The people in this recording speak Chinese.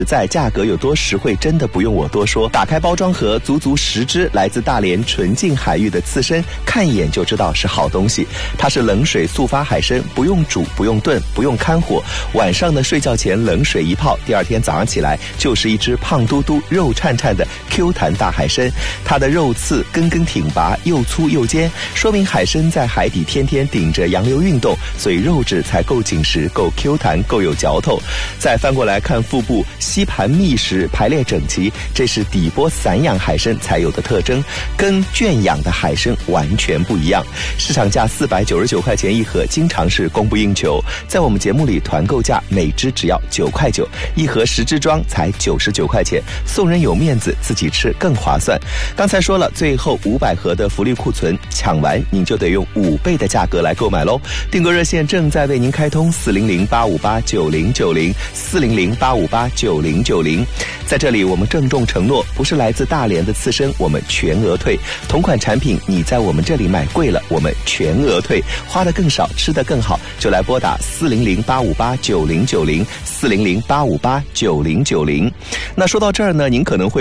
在价格有多实惠，真的不用我多说。打开包装盒，足足10只来自大连纯净海域的刺身，看一眼就知道是好东西。它是冷水速发海参，不用煮，不用炖，不用看火，晚上呢睡觉前冷水一泡，第二天早上起来就是一只胖嘟嘟、肉颤颤的 Q 弹大海参。它的肉刺根根挺拔，又粗又尖，说明海参在海底天天顶着洋流运动，所以肉质才够紧实、够 Q 弹、够有嚼头。再翻过来看腹部，吸盘密实，排列整齐，这是底波散养海参才有的特征，跟圈养的海参完全不一样。市场价499块钱一盒，经常是供不应求。在我们节目里，团购价每只只要9块9，一盒10只装才99块钱，送人有面子，自己吃更划算。刚才说了，最后500盒的福利库存，抢完您就得用5倍的价格来购买喽。订购热线正在为您开通，400-858-9090，400-858-9090。在这里我们郑重承诺，不是来自大连的刺身我们全额退，同款产品你在我们这里买贵了，我们全额退，花得更少，吃得更好，就来拨打400-858-9090，400-858-9090。那说到这儿呢，您可能会